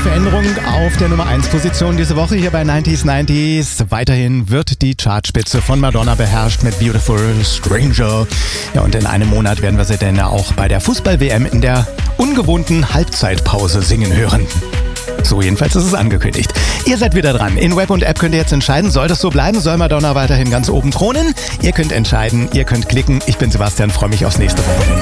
Veränderung auf der Nummer 1 Position diese Woche hier bei 90s. Weiterhin wird die Chartspitze von Madonna beherrscht mit Beautiful Stranger. Ja, und in einem Monat werden wir sie dann auch bei der Fußball-WM in der ungewohnten Halbzeitpause singen hören. So jedenfalls ist es angekündigt. Ihr seid wieder dran. In Web und App könnt ihr jetzt entscheiden, soll das so bleiben, soll Madonna weiterhin ganz oben thronen? Ihr könnt entscheiden, ihr könnt klicken. Ich bin Sebastian, freue mich aufs nächste Wochenende.